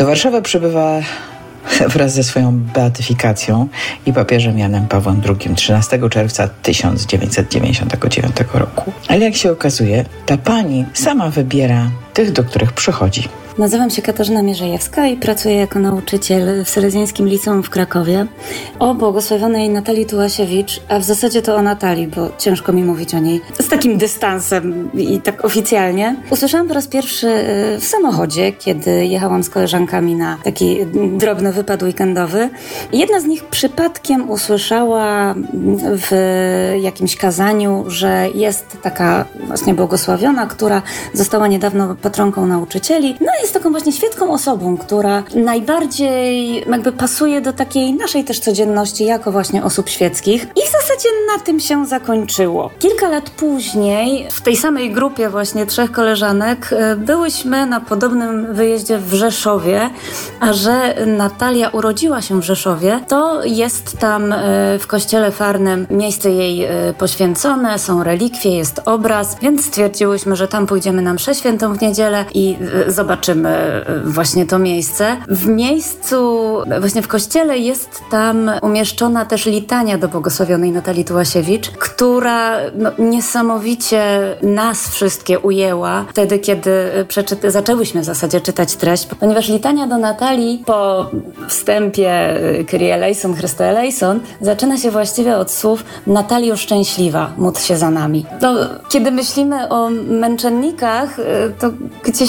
Do Warszawy przybywa wraz ze swoją beatyfikacją i papieżem Janem Pawłem II 13 czerwca 1999 roku. Ale jak się okazuje, ta pani sama wybiera tych, do których przychodzi. Nazywam się Katarzyna Mierzejewska i pracuję jako nauczyciel w Salezjańskim Liceum w Krakowie. O błogosławionej Natalii Tułasiewicz, a w zasadzie to o Natalii, bo ciężko mi mówić o niej z takim dystansem i tak oficjalnie. Usłyszałam po raz pierwszy w samochodzie, kiedy jechałam z koleżankami na taki drobny wypad weekendowy. Jedna z nich przypadkiem usłyszała w jakimś kazaniu, że jest taka właśnie błogosławiona, która została niedawno patronką nauczycieli. No jest taką właśnie świecką osobą, która najbardziej jakby pasuje do takiej naszej też codzienności jako właśnie osób świeckich. I w zasadzie na tym się zakończyło. Kilka lat później w tej samej grupie właśnie 3 koleżanek byłyśmy na podobnym wyjeździe w Rzeszowie, a że Natalia urodziła się w Rzeszowie, to jest tam w kościele farnym miejsce jej poświęcone, są relikwie, jest obraz, więc stwierdziłyśmy, że tam pójdziemy na mszę świętą w niedzielę i zobaczymy właśnie to miejsce. W miejscu, właśnie w kościele jest tam umieszczona też litania do błogosławionej Natalii Tułasiewicz, która niesamowicie nas wszystkie ujęła wtedy, kiedy zaczęłyśmy w zasadzie czytać treść, ponieważ litania do Natalii po wstępie Kyrie eleison, Chryste eleison zaczyna się właściwie od słów Natalio szczęśliwa, módl się za nami. Kiedy myślimy o męczennikach, to gdzieś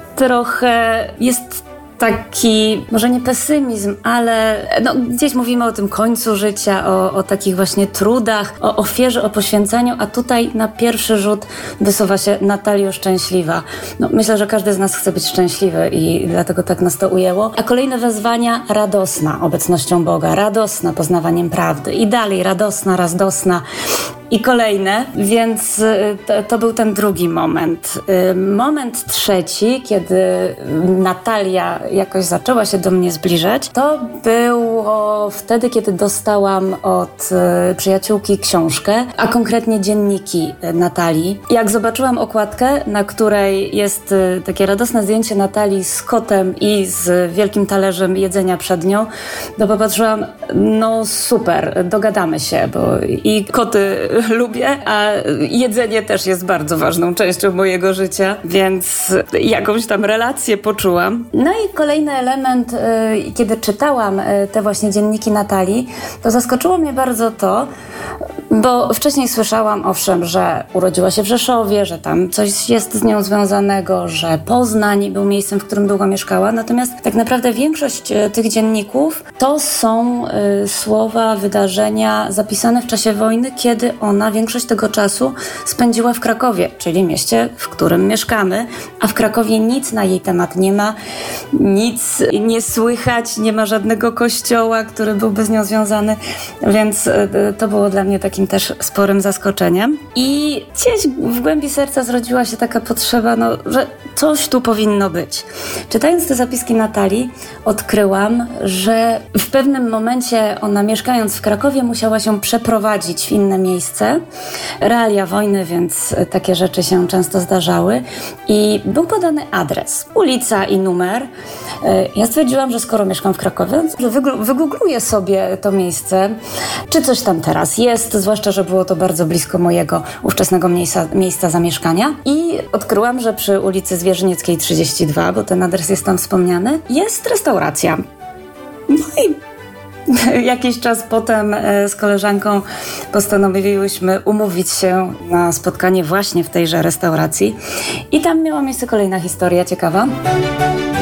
trochę jest taki, może nie pesymizm, ale gdzieś mówimy o tym końcu życia, o takich właśnie trudach, o ofierze, o poświęceniu, a tutaj na pierwszy rzut wysuwa się Natalio szczęśliwa. Myślę, że każdy z nas chce być szczęśliwy i dlatego tak nas to ujęło. A kolejne wezwania radosna obecnością Boga, radosna poznawaniem prawdy i dalej radosna i kolejne, więc to był ten drugi moment. Moment trzeci, kiedy Natalia jakoś zaczęła się do mnie zbliżać, to było wtedy, kiedy dostałam od przyjaciółki książkę, a konkretnie dzienniki Natalii. Jak zobaczyłam okładkę, na której jest takie radosne zdjęcie Natalii z kotem i z wielkim talerzem jedzenia przed nią, to popatrzyłam, super, dogadamy się, bo i koty lubię, a jedzenie też jest bardzo ważną częścią mojego życia, więc jakąś tam relację poczułam. No i kolejny element, kiedy czytałam te właśnie dzienniki Natalii, to zaskoczyło mnie bardzo to, bo wcześniej słyszałam owszem, że urodziła się w Rzeszowie, że tam coś jest z nią związanego, że Poznań był miejscem, w którym długo mieszkała, natomiast tak naprawdę większość tych dzienników to są słowa, wydarzenia zapisane w czasie wojny, kiedy ona większość tego czasu spędziła w Krakowie, czyli mieście, w którym mieszkamy, a w Krakowie nic na jej temat nie ma, nic nie słychać, nie ma żadnego kościoła, który byłby z nią związany, więc to było dla mnie takim też sporym zaskoczeniem. I gdzieś w głębi serca zrodziła się taka potrzeba, że coś tu powinno być. Czytając te zapiski Natalii, odkryłam, że w pewnym momencie ona, mieszkając w Krakowie, musiała się przeprowadzić w inne miejsce. Realia wojny, więc takie rzeczy się często zdarzały. I był podany adres, ulica i numer. Ja stwierdziłam, że skoro mieszkam w Krakowie, wygoogluję sobie to miejsce, czy coś tam teraz jest, zwłaszcza, że było to bardzo blisko mojego ówczesnego miejsca zamieszkania. I odkryłam, że przy ulicy Zwierzynieckiej 32, bo ten adres jest tam wspomniany, jest restauracja. No i jakiś czas potem z koleżanką postanowiłyśmy umówić się na spotkanie właśnie w tejże restauracji. I tam miała miejsce kolejna historia ciekawa.